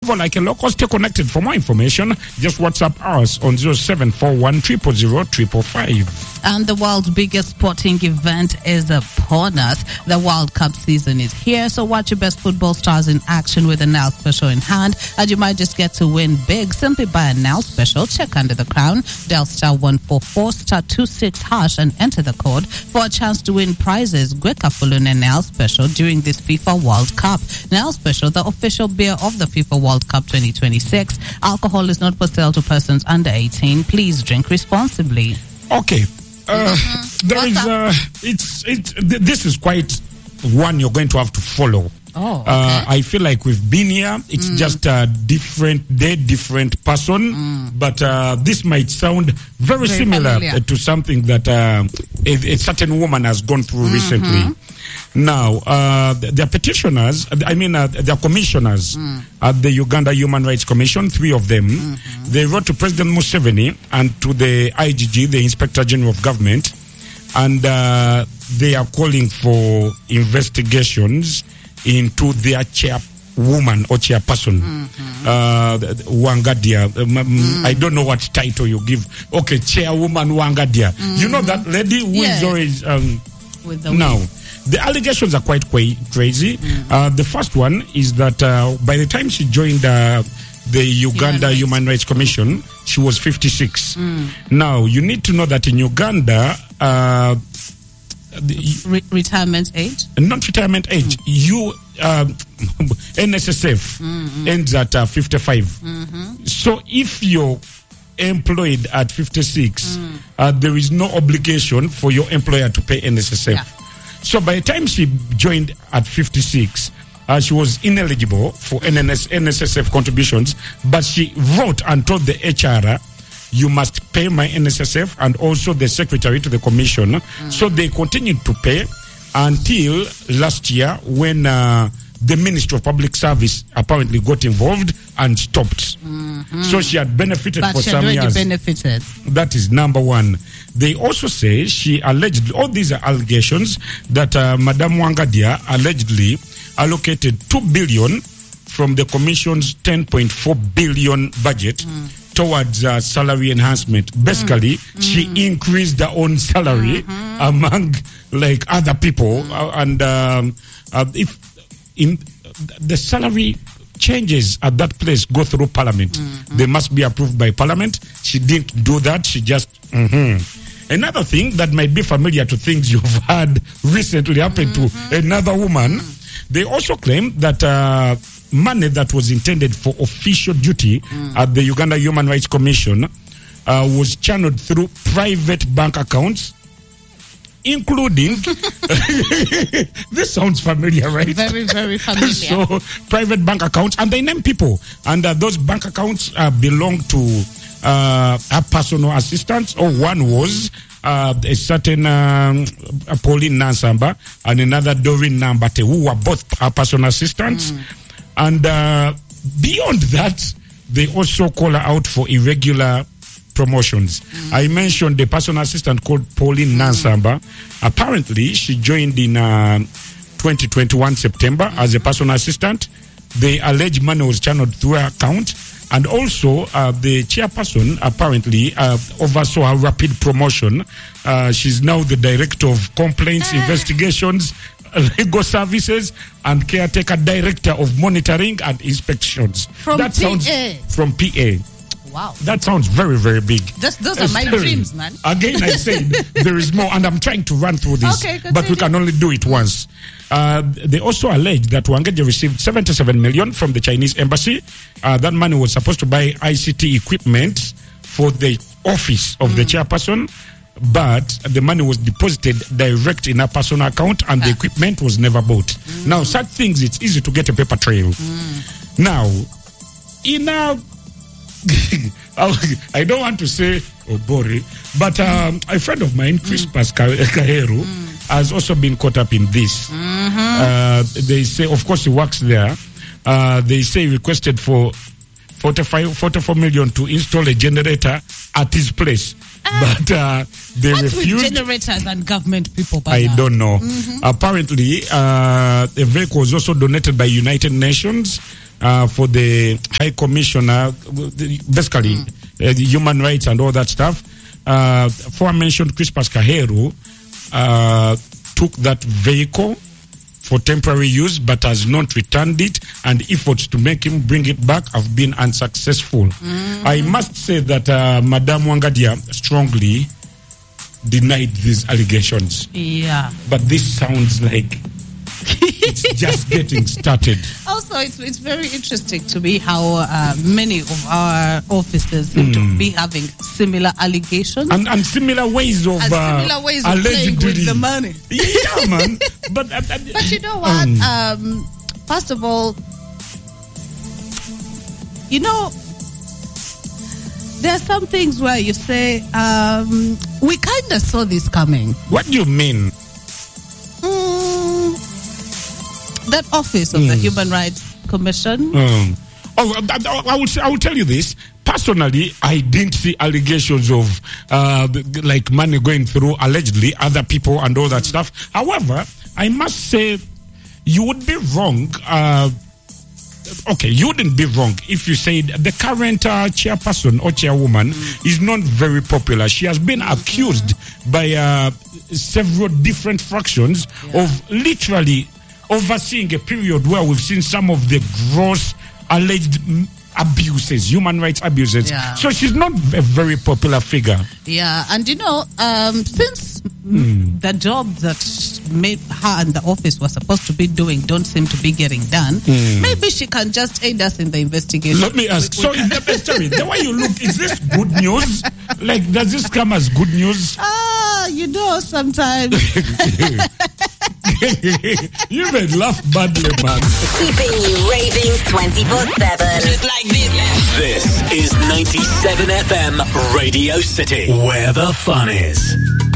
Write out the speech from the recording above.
like a local. Stay connected. For more information, just WhatsApp us on 0741 000 555. And the world's biggest sporting event is upon us. The World Cup season is here, so watch your best football stars in action with a Now Special in hand, and you might just get to win big. Simply buy a Now Special, check under the crown, dial star 144 star 26 hash, and enter the code for a chance to win prizes. Gweka Fulune Now Special during this FIFA World Cup. Now Special, the official beer of the FIFA World Cup 2026. Alcohol is not for sale to persons under 18. Please drink responsibly. Okay. This is quite one you're going to have to follow. Oh, okay. I feel like we've been here. It's just a different person, but this might sound very similar to something that a certain woman has gone through recently. Now, their petitioners, their commissioners at the Uganda Human Rights Commission, 3 of them, they wrote to President Museveni and to the IGG, the Inspector General of Government, and they are calling for investigations into their chairwoman or chairperson, Wangadia. I don't know what title you give. Okay, Chairwoman Wangadia. You know that lady who is always with the now. The allegations are quite crazy. The first one is that by the time she joined the Uganda Human Rights Commission, she was 56. Now, you need to know that in Uganda, retirement age? Not retirement age. You NSSF ends at 55. So if you're employed at 56, there is no obligation for your employer to pay NSSF. Yeah. So by the time she joined at 56, she was ineligible for NSSF contributions, but she wrote and told the HR, you must pay my NSSF and also the secretary to the commission. So they continued to pay until last year when the Ministry of Public Service apparently got involved and stopped. So she had benefited for some years. Benefited. That is number one. They also say she allegedly, all these are allegations, that Madame Wangadia allegedly allocated 2 billion from the Commission's 10.4 billion budget towards salary enhancement. Basically, she increased her own salary among like other people, and if in the salary changes at that place go through Parliament, they must be approved by Parliament. She didn't do that. She just Another thing that might be familiar to things you've heard recently happened to another woman. They also claim that money that was intended for official duty at the Uganda Human Rights Commission was channeled through private bank accounts, including this sounds familiar, right? Very, very familiar. So private bank accounts, and they name people, and those bank accounts belong to her personal assistants, or one was a certain Pauline Nansamba and another Doreen Nambate, who were both her personal assistants. And beyond that, they also call her out for irregular promotions. I mentioned the personal assistant called Pauline Nansamba. Apparently, she joined in 2021 September as a personal assistant. The alleged money was channeled through her account. And also, the chairperson apparently oversaw her rapid promotion. She's now the director of complaints, investigations, legal services, and caretaker director of monitoring and inspections. From that PA? Sounds from PA. Wow. That sounds very, very big. Those are my dreams, man. Again, I said there is more, and I'm trying to run through this, but we can only do it once. They also allege that Wangadia received 77 million from the Chinese embassy. That money was supposed to buy ICT equipment for the office of the chairperson, but the money was deposited direct in her personal account, and the equipment was never bought. Now, such things, it's easy to get a paper trail. Now, in a I don't want to say Obori, but a friend of mine, Crispas Kaheru, has also been caught up in this. They say, of course, he works there. They say he requested for 44 million to install a generator at his place. But they refused. With generators and government people? I don't know. Apparently, a vehicle was also donated by United Nations. for the High Commissioner, basically human rights and all that stuff. Aforementioned Crispus Kaheru took that vehicle for temporary use but has not returned it, and efforts to make him bring it back have been unsuccessful. I must say that Madame Wangadia strongly denied these allegations. Yeah. But this sounds like it's just getting started. Also, it's very interesting to me how many of our officers seem to be having similar allegations and similar ways of playing with the money. Yeah, man. But you know what? First of all, you know, there are some things where you say, we kind of saw this coming. What do you mean? That office of the Human Rights Commission. I will tell you this. Personally, I didn't see allegations of like money going through allegedly other people and all that stuff. However, I must say you would be wrong. Okay, you wouldn't be wrong if you said the current chairperson or chairwoman is not very popular. She has been accused by several different fractions of literally overseeing a period where we've seen some of the gross alleged abuses, human rights abuses. Yeah. So she's not a very popular figure. Yeah, and you know, since the job that made her and the office were supposed to be doing don't seem to be getting done, maybe she can just aid us in the investigation. Let me ask. So is the way you look, is this good news? Like, does this come as good news? You know, sometimes. You may laugh badly, man. Keeping you raving 24/7. Just like this. This is 97 FM Radio City, where the fun is.